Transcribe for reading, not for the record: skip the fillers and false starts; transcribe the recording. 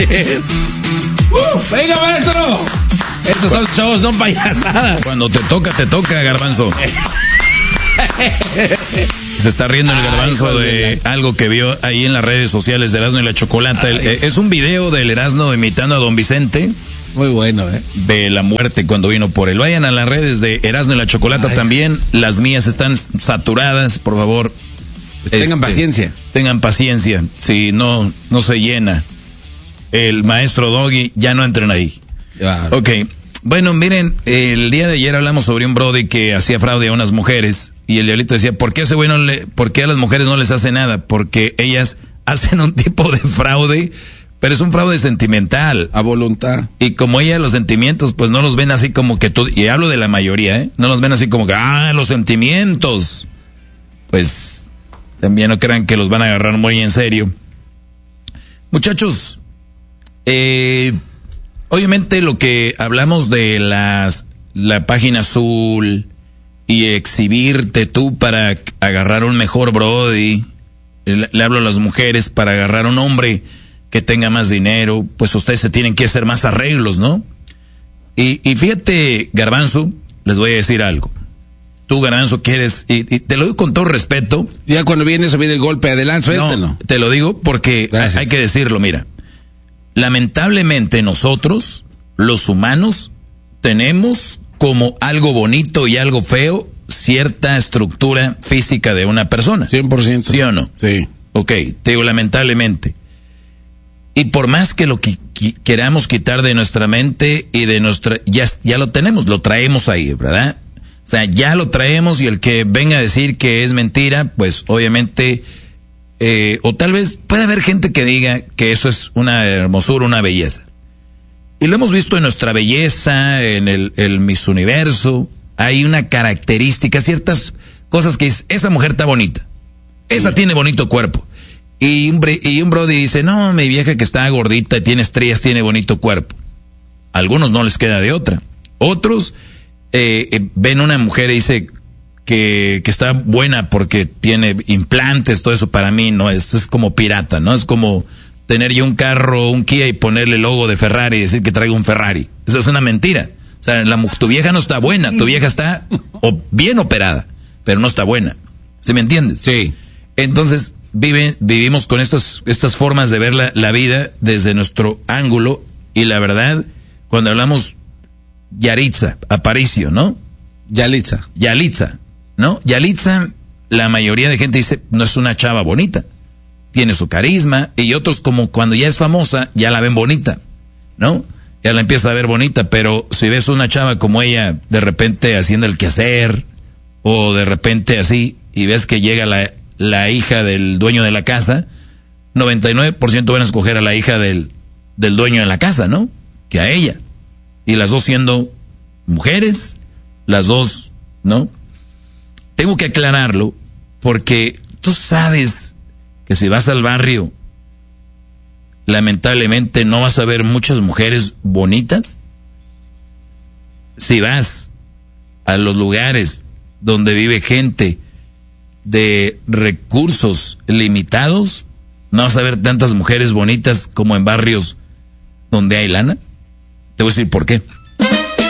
Venga, maestro. Estos son shows, no payasadas. Cuando te toca, Garbanzo. Se está riendo el Garbanzo de algo que vio ahí en las redes sociales de Erasmo y la Chocolata. Es un video del Erasmo imitando a Don Vicente. Muy bueno, de la muerte cuando vino por él. Vayan a las redes de Erasmo y la Chocolata también. Las mías están saturadas, por favor. Tengan paciencia. Tengan paciencia. Si no se llena el maestro Doggy, ya no entren ahí. Claro. Ok. Bueno, miren, el día de ayer hablamos sobre un brody que hacía fraude a unas mujeres. Y el diablito decía, ¿por qué por qué a las mujeres no les hace nada? Porque ellas hacen un tipo de fraude, pero es un fraude sentimental. A voluntad. Y como ellas los sentimientos, pues no los ven así como que tú, y hablo de la mayoría, no los ven así como que, los sentimientos. Pues también no crean que los van a agarrar muy en serio. Muchachos, obviamente lo que hablamos de la página azul y exhibirte tú para agarrar un mejor brody, le hablo a las mujeres para agarrar un hombre que tenga más dinero, pues ustedes se tienen que hacer más arreglos, ¿no? Y fíjate, Garbanzo, les voy a decir algo. Tú, Garbanzo, quieres, y te lo digo con todo respeto. Ya cuando viene el golpe adelante, suéltalo. No, te lo digo porque hay que decirlo, mira. Lamentablemente nosotros, los humanos, tenemos como algo bonito y algo feo cierta estructura física de una persona. 100%. ¿Sí o no? Sí. Ok, te digo lamentablemente. Y por más que lo que queramos quitar de nuestra mente y de nuestra... Ya lo tenemos, lo traemos ahí, ¿verdad? O sea, ya lo traemos y el que venga a decir que es mentira, pues obviamente... o tal vez puede haber gente que diga que eso es una hermosura, una belleza. Y lo hemos visto en nuestra belleza, en el Miss Universo. Hay una característica, ciertas cosas que dice, esa mujer está bonita. Esa tiene bonito cuerpo. Y un brody dice, no, mi vieja que está gordita, tiene estrías, tiene bonito cuerpo. A algunos no les queda de otra. Otros ven una mujer y dice que está buena porque tiene implantes, todo eso para mí no es como pirata, ¿no? Es como tener yo un carro, un Kia y ponerle el logo de Ferrari y decir que traigo un Ferrari. Esa es una mentira. O sea, tu vieja no está buena, tu vieja está bien operada, pero no está buena. ¿Sí me entiendes? Sí. Entonces, vivimos con estas formas de ver la vida desde nuestro ángulo y la verdad, cuando hablamos Yaritza, Aparicio, ¿no? Yalitza, ¿no? Yalitza, la mayoría de gente dice, no es una chava bonita. Tiene su carisma, y otros como cuando ya es famosa, ya la ven bonita, ¿no? Ya la empieza a ver bonita, pero si ves una chava como ella, de repente haciendo el quehacer, o de repente así, y ves que llega la hija del dueño de la casa, 99% van a escoger a la hija del dueño de la casa, ¿no? Que a ella. Y las dos siendo mujeres, las dos, ¿no? Tengo que aclararlo, porque tú sabes que si vas al barrio, lamentablemente no vas a ver muchas mujeres bonitas. Si vas a los lugares donde vive gente de recursos limitados, no vas a ver tantas mujeres bonitas como en barrios donde hay lana. Te voy a decir por qué.